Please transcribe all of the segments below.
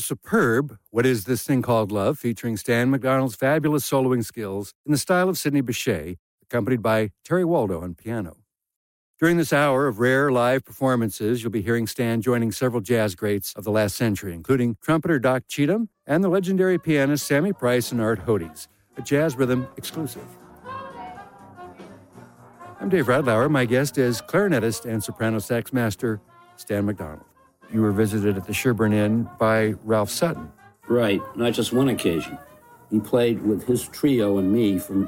superb What Is This Thing Called Love, featuring Stan McDonald's fabulous soloing skills in the style of Sidney Bechet, accompanied by Terry Waldo on piano. During this hour of rare live performances, you'll be hearing Stan joining several jazz greats of the last century, including trumpeter Doc Cheatham and the legendary pianist Sammy Price and Art Hodes, a Jazz Rhythm exclusive. I'm Dave Radlauer. My guest is clarinetist and soprano sax master Stan McDonald. You were visited at the Sherborne Inn by Ralph Sutton. Right, not just one occasion. He played with his trio and me from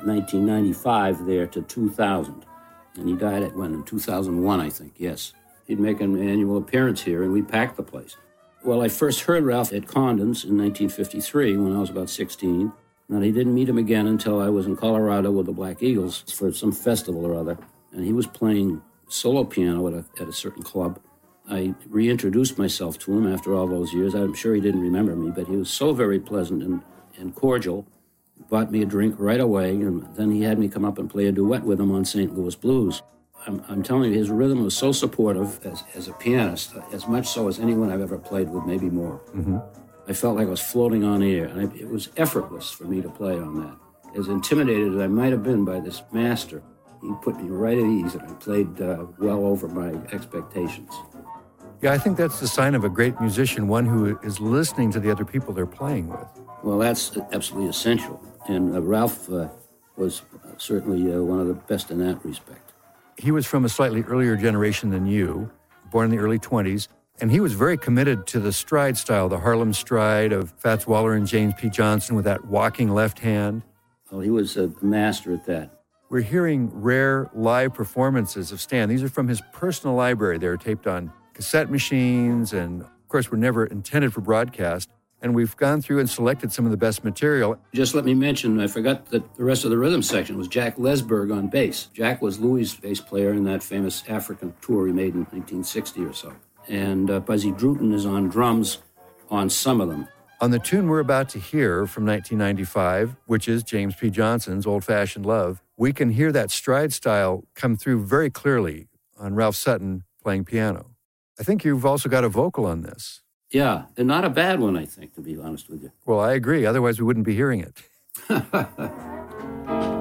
1995 there to 2000. And he died in 2001, I think, yes. He'd make an annual appearance here, and we packed the place. Well, I first heard Ralph at Condon's in 1953 when I was about 16. And I didn't meet him again until I was in Colorado with the Black Eagles for some festival or other. And he was playing solo piano at a certain club. I reintroduced myself to him after all those years. I'm sure he didn't remember me, but he was so very pleasant and cordial. He bought me a drink right away, and then he had me come up and play a duet with him on St. Louis Blues. I'm telling you, his rhythm was so supportive as a pianist, as much so as anyone I've ever played with, maybe more. Mm-hmm. I felt like I was floating on air, and it was effortless for me to play on that. As intimidated as I might have been by this master, he put me right at ease, and I played well over my expectations. Yeah, I think that's the sign of a great musician, one who is listening to the other people they're playing with. Well, that's absolutely essential. And Ralph was certainly one of the best in that respect. He was from a slightly earlier generation than you, born in the early 20s, and he was very committed to the stride style, the Harlem stride of Fats Waller and James P. Johnson with that walking left hand. Well, he was a master at that. We're hearing rare live performances of Stan. These are from his personal library. They're taped on cassette machines, and of course were never intended for broadcast. And we've gone through and selected some of the best material. Just let me mention, I forgot that the rest of the rhythm section was Jack Lesberg on bass. Jack was Louis' bass player in that famous African tour he made in 1960 or so. And Buzzy Druten is on drums on some of them. On the tune we're about to hear from 1995, which is James P. Johnson's Old-Fashioned Love, we can hear that stride style come through very clearly on Ralph Sutton playing piano. I think you've also got a vocal on this. Yeah, and not a bad one, I think, to be honest with you. Well, I agree. Otherwise, we wouldn't be hearing it.